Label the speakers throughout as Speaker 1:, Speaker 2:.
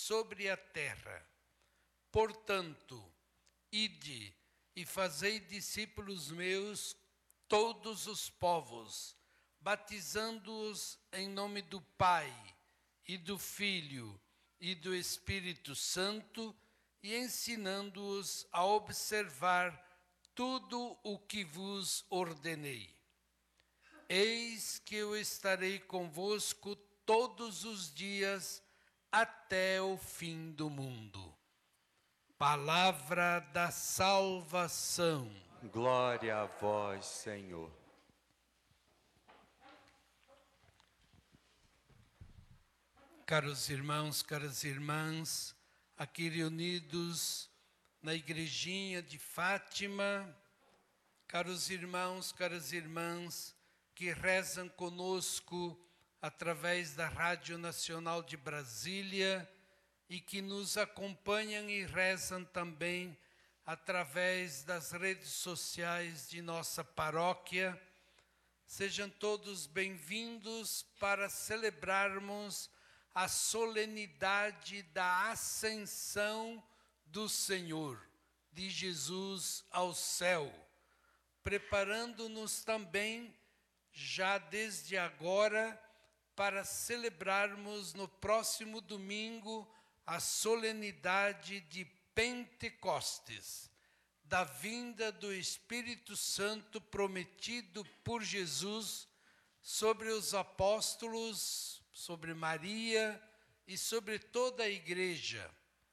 Speaker 1: sobre a terra. Portanto, ide e fazei discípulos meus todos os povos, batizando-os em nome do Pai, e do Filho, e do Espírito Santo, e ensinando-os a observar tudo o que vos ordenei. Eis que eu estarei convosco todos os dias até o fim do mundo. Palavra da salvação.
Speaker 2: Glória a vós, Senhor.
Speaker 1: Caros irmãos, caras irmãs, aqui reunidos na igrejinha de Fátima, caros irmãos, caras irmãs, que rezam conosco através da Rádio Nacional de Brasília e que nos acompanham e rezam também através das redes sociais de nossa paróquia. Sejam todos bem-vindos para celebrarmos a solenidade da ascensão do Senhor, de Jesus ao céu, preparando-nos também, já desde agora, para celebrarmos no próximo domingo a solenidade de Pentecostes, da vinda do Espírito Santo prometido por Jesus sobre os apóstolos, sobre Maria e sobre toda a igreja.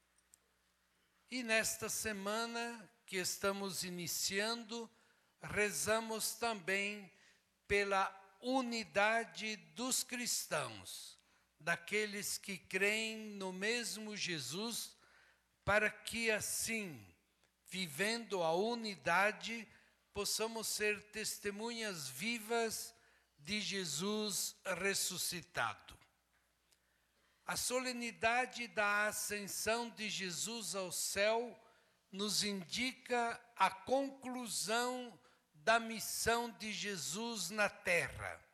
Speaker 1: E nesta semana que estamos iniciando, rezamos também pela unidade dos cristãos, daqueles que creem no mesmo Jesus, para que assim, vivendo a unidade, possamos ser testemunhas vivas de Jesus ressuscitado. A solenidade da ascensão de Jesus ao céu nos indica a conclusão da missão de Jesus na terra.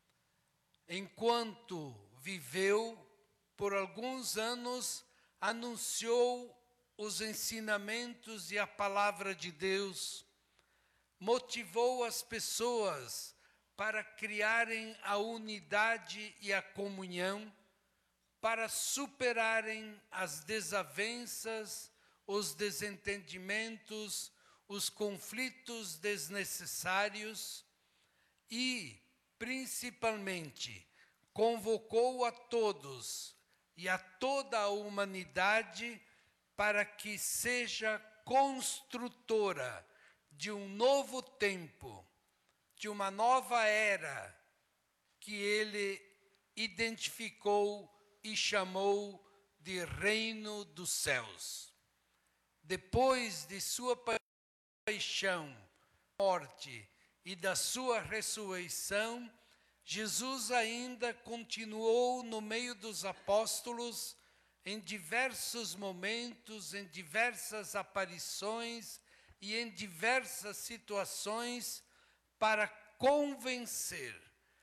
Speaker 1: Enquanto viveu, por alguns anos, anunciou os ensinamentos e a palavra de Deus, motivou as pessoas para criarem a unidade e a comunhão, para superarem as desavenças, os desentendimentos, os conflitos desnecessários e, principalmente, convocou a todos e a toda a humanidade para que seja construtora de um novo tempo, de uma nova era que ele identificou e chamou de Reino dos Céus. Depois de sua paixão, morte e da sua ressurreição, Jesus ainda continuou no meio dos apóstolos em diversos momentos, em diversas aparições e em diversas situações para convencer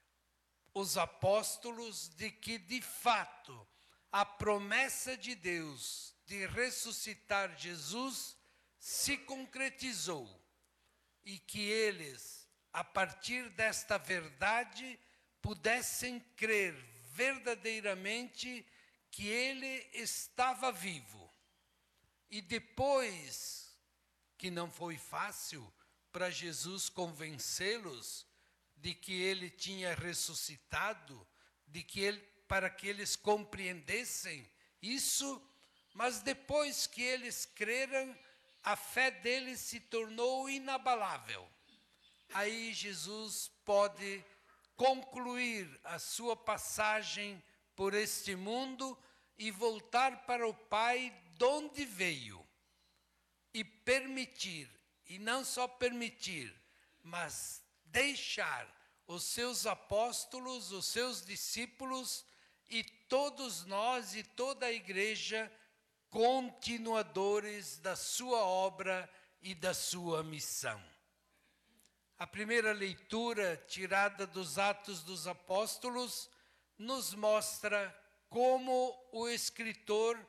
Speaker 1: os apóstolos de que, de fato, a promessa de Deus de ressuscitar Jesus se concretizou e que eles, a partir desta verdade, pudessem crer verdadeiramente que ele estava vivo. E depois, que não foi fácil para Jesus convencê-los de que ele tinha ressuscitado, para que eles compreendessem isso, mas depois que eles creram, a fé deles se tornou inabalável. Aí Jesus pode concluir a sua passagem por este mundo e voltar para o Pai de onde veio. E permitir, e não só permitir, mas deixar os seus apóstolos, os seus discípulos e todos nós e toda a igreja continuadores da sua obra e da sua missão. A primeira leitura, tirada dos Atos dos Apóstolos, nos mostra como o escritor